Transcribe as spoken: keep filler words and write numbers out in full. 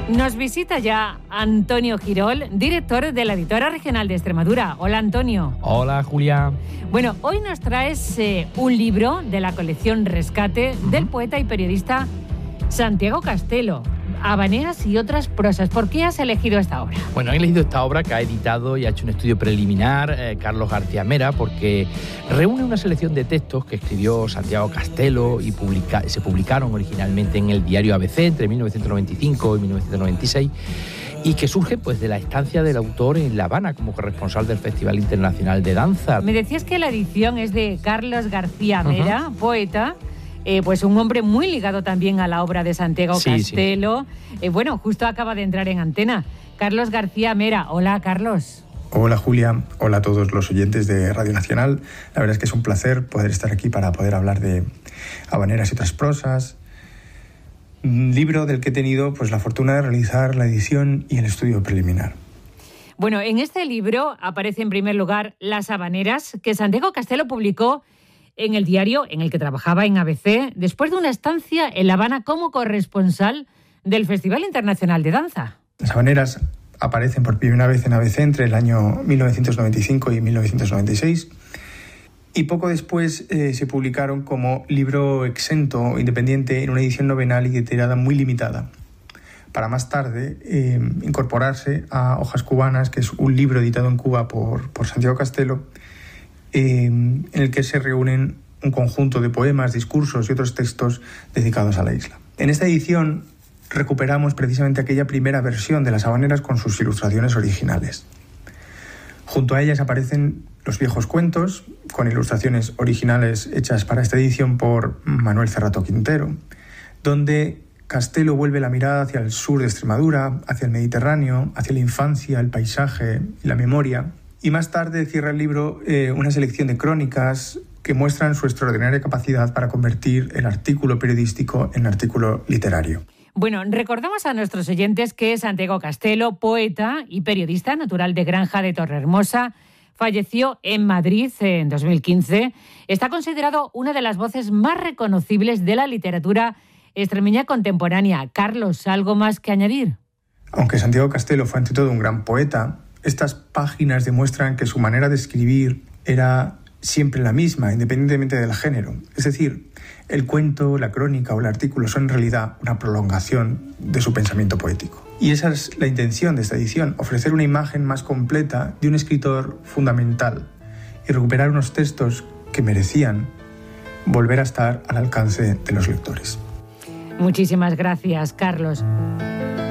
Nos visita ya Antonio Girol, director de la Editora Regional de Extremadura. Hola, Antonio. Hola, Julia. Bueno, hoy nos traes eh, un libro de la colección Rescate uh-huh. del poeta y periodista Santiago Castelo, Habaneras y otras prosas. ¿Por qué has elegido esta obra? Bueno, he elegido esta obra que ha editado y ha hecho un estudio preliminar eh, Carlos García Mera, porque reúne una selección de textos que escribió Santiago Castelo y publica, se publicaron originalmente en el diario A B C entre mil novecientos noventa y cinco y mil novecientos noventa y seis, y que surge pues, de la estancia del autor en La Habana como corresponsal del Festival Internacional de Danza. Me decías que la edición es de Carlos García Mera, uh-huh. poeta. Eh, pues un hombre muy ligado también a la obra de Santiago sí, Castelo. Sí. Eh, bueno, justo acaba de entrar en antena. Carlos García Mera. Hola, Carlos. Hola, Julia. Hola a todos los oyentes de Radio Nacional. La verdad es que es un placer poder estar aquí para poder hablar de Habaneras y otras prosas. Un libro del que he tenido pues, la fortuna de realizar la edición y el estudio preliminar. Bueno, en este libro aparece en primer lugar Las Habaneras, que Santiago Castelo publicó en el diario en el que trabajaba en A B C, después de una estancia en La Habana como corresponsal del Festival Internacional de Danza. Las Habaneras aparecen por primera vez en A B C entre el año mil novecientos noventa y cinco y mil novecientos noventa y seis, y poco después eh, se publicaron como libro exento, independiente, en una edición novenal y de tirada muy limitada, para más tarde eh, incorporarse a Hojas Cubanas, que es un libro editado en Cuba por, por Santiago Castelo, Eh, en el que se reúnen un conjunto de poemas, discursos y otros textos dedicados a la isla. En esta edición recuperamos precisamente aquella primera versión de Las Habaneras con sus ilustraciones originales. Junto a ellas aparecen los viejos cuentos, con ilustraciones originales hechas para esta edición por Manuel Cerrato Quintero, donde Castelo vuelve la mirada hacia el sur de Extremadura, hacia el Mediterráneo, hacia la infancia, el paisaje y la memoria. Y más tarde cierra el libro eh, una selección de crónicas que muestran su extraordinaria capacidad para convertir el artículo periodístico en artículo literario. Bueno, recordamos a nuestros oyentes que Santiago Castelo, poeta y periodista natural de Granja de Torrehermosa, falleció en Madrid en dos mil quince. Está considerado una de las voces más reconocibles de la literatura extremeña contemporánea. Carlos, ¿algo más que añadir? Aunque Santiago Castelo fue ante todo un gran poeta, estas páginas demuestran que su manera de escribir era siempre la misma, independientemente del género. Es decir, el cuento, la crónica o el artículo son en realidad una prolongación de su pensamiento poético. Y esa es la intención de esta edición, ofrecer una imagen más completa de un escritor fundamental y recuperar unos textos que merecían volver a estar al alcance de los lectores. Muchísimas gracias, Carlos.